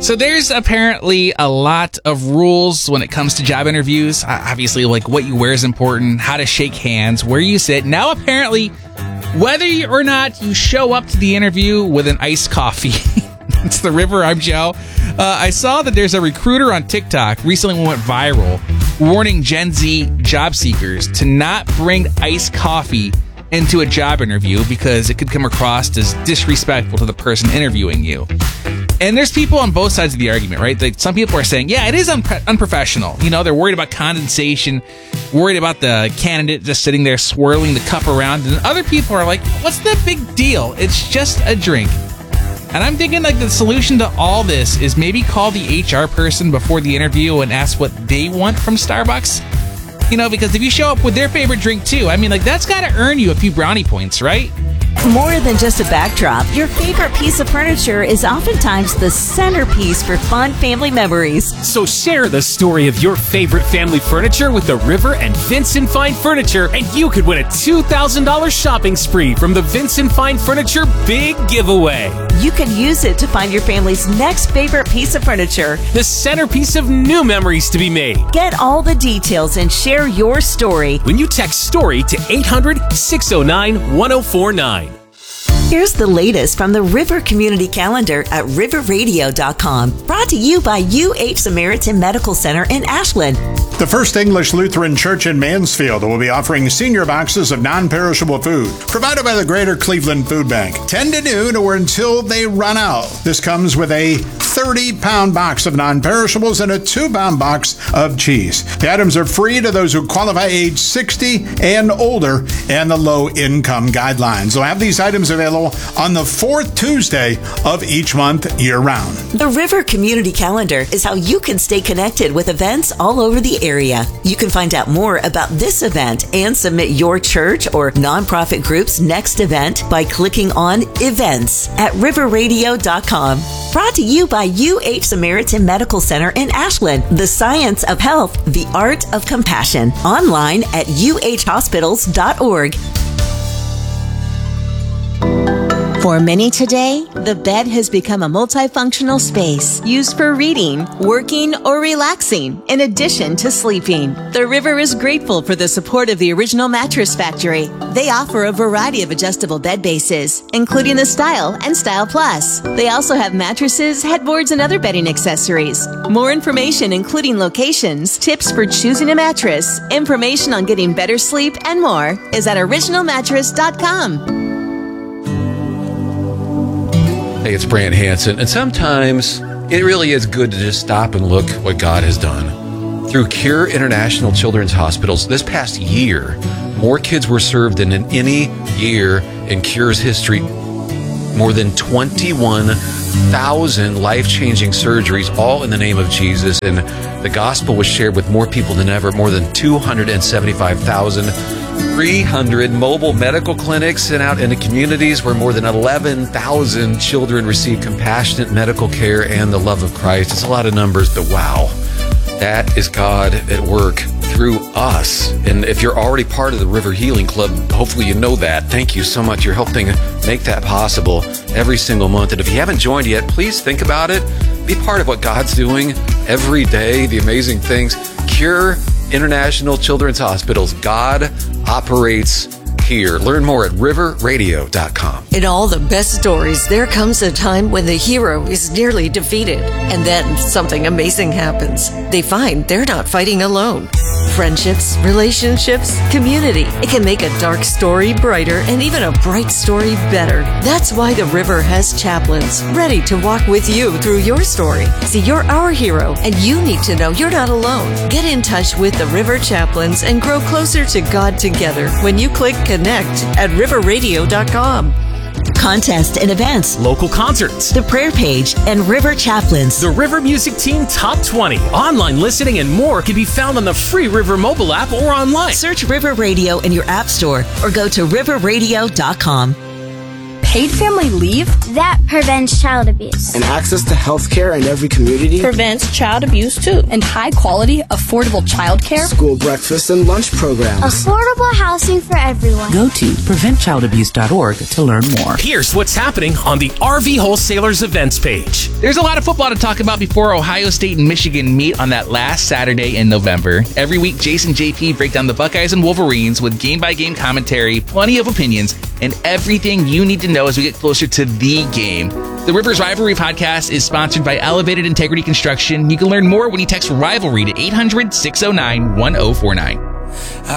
So there's apparently a lot of rules when it comes to job interviews. Obviously, like what you wear is important, how to shake hands, where you sit. Now, apparently, whether or not you show up to the interview with an iced coffee. It's the River. I'm Joe. I saw that there's a recruiter on TikTok recently went viral warning Gen Z job seekers to not bring iced coffee into a job interview because it could come across as disrespectful to the person interviewing you. And there's people on both sides of the argument, right? Like some people are saying, yeah, it is unprofessional. You know, they're worried about condensation, worried about the candidate just sitting there swirling the cup around. And other people are like, what's the big deal? It's just a drink. And I'm thinking like the solution to all this is maybe call the HR person before the interview and ask what they want from Starbucks. You know, because if you show up with their favorite drink too, I mean, like that's got to earn you a few brownie points, right? More than just a backdrop, your favorite piece of furniture is oftentimes the centerpiece for fun family memories. So share the story of your favorite family furniture with the River and Vincent Fine Furniture, and you could win a $2,000 shopping spree from the Vincent Fine Furniture Big Giveaway. You can use it to find your family's next favorite piece of furniture, the centerpiece of new memories to be made. Get all the details and share your story when you text STORY to 800-609-1049. Here's the latest from the River Community Calendar at riverradio.com. Brought to you by UH Samaritan Medical Center in Ashland. The First English Lutheran Church in Mansfield will be offering senior boxes of non-perishable food provided by the Greater Cleveland Food Bank, 10 to noon or until they run out. This comes with a 30-pound box of non-perishables and a 2-pound box of cheese. The items are free to those who qualify age 60 and older and the low-income guidelines. They'll have these items available on the fourth Tuesday of each month year-round. The River Community Calendar is how you can stay connected with events all over the area. You can find out more about this event and submit your church or nonprofit group's next event by clicking on Events at riverradio.com. Brought to you by UH Samaritan Medical Center in Ashland. The science of health, the art of compassion. Online at uhhospitals.org. For many today, the bed has become a multifunctional space used for reading, working, or relaxing, in addition to sleeping. The River is grateful for the support of the Original Mattress Factory. They offer a variety of adjustable bed bases, including the Style and Style Plus. They also have mattresses, headboards, and other bedding accessories. More information, including locations, tips for choosing a mattress, information on getting better sleep, and more, is at originalmattress.com. Hey, it's Brant Hansen, and sometimes it really is good to just stop and look what God has done. Through Cure International Children's Hospitals, this past year, more kids were served than in any year in Cure's history. More than 21,000 life-changing surgeries, all in the name of Jesus, and the gospel was shared with more people than ever, more than 275,300 mobile medical clinics sent out into communities where more than 11,000 children receive compassionate medical care and the love of Christ. It's a lot of numbers, but wow, that is God at work through us. And if you're already part of the River Healing Club, hopefully you know that. Thank you so much. You're helping make that possible every single month. And if you haven't joined yet, please think about it. Be part of what God's doing every day, the amazing things. Cure International Children's Hospitals. God operates here. Learn more at riverradio.com. In all the best stories, there comes a time when the hero is nearly defeated, and then something amazing happens. They find they're not fighting alone. Friendships, relationships, community. It can make a dark story brighter and even a bright story better. That's why the River has chaplains ready to walk with you through your story. See, you're our hero, and you need to know you're not alone. Get in touch with the River Chaplains and grow closer to God together when you click Connect at riverradio.com. Contest and events, Local concerts, the prayer page, and River Chaplains. the River Music Team Top 20, online listening, and more can be found on the free River mobile app or online. Search River Radio in your app store or go to riverradio.com. Paid family leave? That prevents child abuse. And access to health care in every community Prevents child abuse too. And high quality, affordable child care? School breakfast and lunch programs. Affordable housing for everyone. Go to preventchildabuse.org to learn more. Here's what's happening on the RV Wholesalers events page. There's a lot of football to talk about before Ohio State and Michigan meet on that last Saturday in November. Every week, Jason JP break down the Buckeyes and Wolverines with game-by-game commentary, plenty of opinions, and everything you need to know as we get closer to the game. The Rivers Rivalry podcast is sponsored by Elevated Integrity Construction. You can learn more when you text RIVALRY to 800-609-1049.